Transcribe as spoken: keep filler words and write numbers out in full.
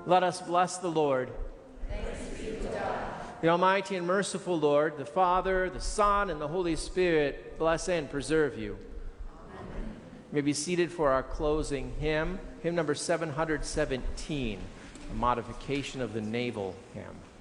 Let us bless the Lord. Thanks be to God. The Almighty and merciful Lord, the Father, the Son, and the Holy Spirit, bless and preserve you. Amen. You may be seated for our closing hymn, hymn number seven hundred seventeen, a modification of the naval hymn.